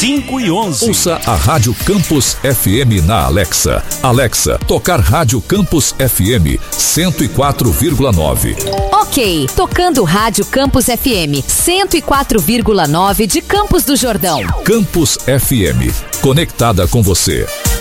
5 e 11. Ouça a Rádio Campus FM na Alexa. Alexa, tocar Rádio Campus FM 104,9. Ok, tocando Rádio Campus FM 104,9 de Campos do Jordão. Campus FM, conectada com você.